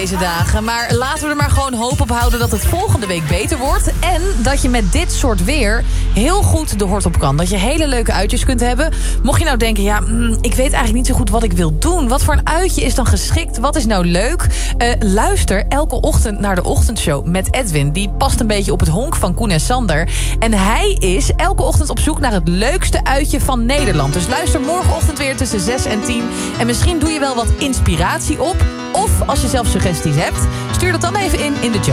deze dagen. Maar laten we er maar gewoon hoop op houden dat het volgende week beter wordt. En dat je met dit soort weer heel goed de hort op kan. Dat je hele leuke uitjes kunt hebben. Mocht je nou denken, ik weet eigenlijk niet zo goed wat ik wil doen. Wat voor een uitje is dan geschikt? Wat is nou leuk? Luister elke ochtend naar de ochtendshow met Edwin. Die past een beetje op het honk van Koen en Sander. En hij is elke ochtend op zoek naar het leukste uitje van Nederland. Dus luister morgenochtend weer tussen 6 en 10. En misschien doe je wel wat inspiratie op. Of als je zelf suggesties hebt, stuur dat dan even in de chat.